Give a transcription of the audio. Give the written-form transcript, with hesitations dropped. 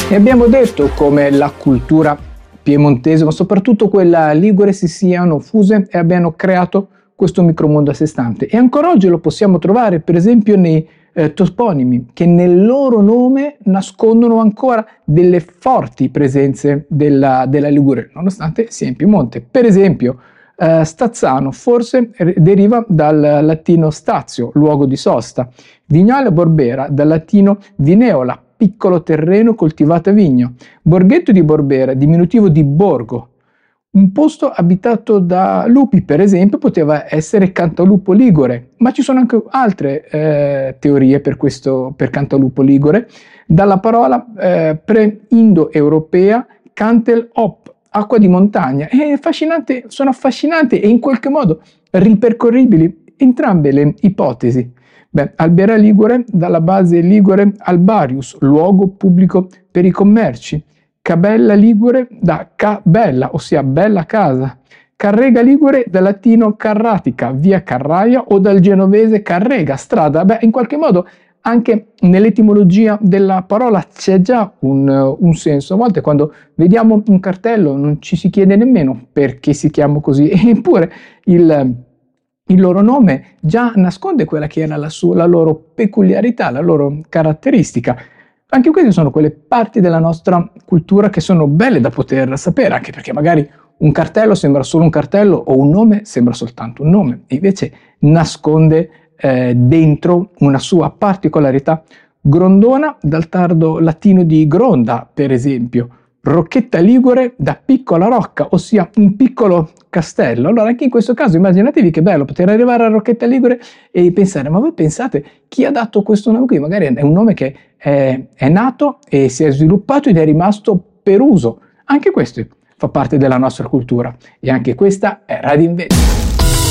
E abbiamo detto come la cultura piemontese, ma soprattutto quella ligure, si siano fuse e abbiano creato questo micromondo a sé stante. E ancora oggi lo possiamo trovare, per esempio, nei toponimi, che nel loro nome nascondono ancora delle forti presenze della Liguria, nonostante sia in Piemonte. Per esempio, Stazzano forse deriva dal latino stazio, luogo di sosta. Vignale Borbera, dal latino vineola, piccolo terreno coltivato a vigno. Borghetto di Borbera, diminutivo di borgo. Un posto abitato da lupi, per esempio, poteva essere Cantalupo Ligure, ma ci sono anche altre teorie per Cantalupo Ligure, dalla parola pre-indo-europea Cantel Op, acqua di montagna. Sono affascinanti e in qualche modo ripercorribili entrambe le ipotesi. Albera Ligure, dalla base ligure Albarius, luogo pubblico per i commerci. Cabella Ligure da Cabella, ossia bella casa. Carrega Ligure dal latino carratica, via Carraia, o dal genovese carrega, strada. In qualche modo anche nell'etimologia della parola c'è già un senso. A volte quando vediamo un cartello non ci si chiede nemmeno perché si chiama così, eppure il loro nome già nasconde quella che era la loro peculiarità, la loro caratteristica. Anche queste sono quelle parti della nostra cultura che sono belle da poter sapere, anche perché magari un cartello sembra solo un cartello o un nome sembra soltanto un nome, e invece nasconde dentro una sua particolarità. Grondona, dal tardo latino di gronda, per esempio. Rocchetta Ligure, da piccola rocca, ossia un piccolo castello. Allora anche in questo caso immaginatevi che bello poter arrivare a Rocchetta Ligure e pensare, ma voi pensate chi ha dato questo nome qui? Magari è un nome che è nato e si è sviluppato ed è rimasto per uso. Anche questo fa parte della nostra cultura e anche questa è Radio Inventi.